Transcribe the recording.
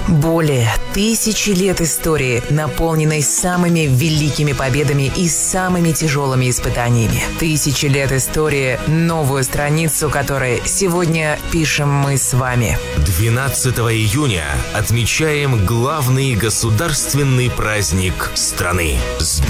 Более 1000 лет истории, наполненной самыми великими победами и самыми тяжелыми испытаниями. 1000 лет истории, новую страницу которой сегодня пишем мы с вами. 12 июня отмечаем главный государственный праздник страны.